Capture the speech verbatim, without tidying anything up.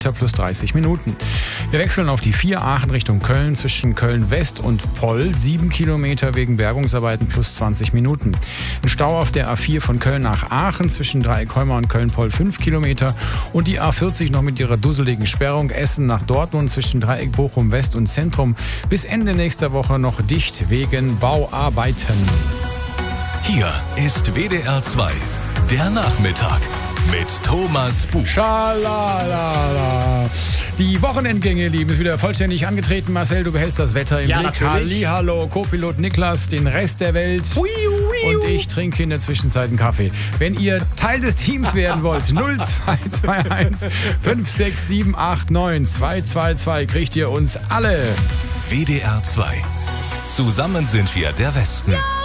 plus dreißig Minuten. Wir wechseln auf die vier Aachen Richtung Köln zwischen Köln-West und Poll. sieben Kilometer wegen Bergungsarbeiten plus zwanzig Minuten. Ein Stau auf der A vier von Köln nach Aachen zwischen Dreieckholmer und Köln-Poll fünf Kilometer. Und die A vierzig noch mit ihrer dusseligen Sperrung Essen nach Dortmund zwischen Dreieck Bochum West und Zentrum. Bis Ende nächster Woche noch dicht wegen Bauarbeiten. Hier ist W D R zwei, der Nachmittag. Mit Thomas Buch. Schalalala. Die Wochenendgänge, Lieben, ist wieder vollständig angetreten. Marcel, du behältst das Wetter im Ja, Blick. natürlich. Hallihallo, Co-Pilot Niklas, den Rest der Welt. Ui, ui, Und ich trinke in der Zwischenzeit einen Kaffee. Wenn ihr Teil des Teams werden wollt, null zwei zwei eins fünf sechs sieben acht neun zwei zwei zwei, kriegt ihr uns alle. W D R zwei. Zusammen sind wir der Westen. Ja.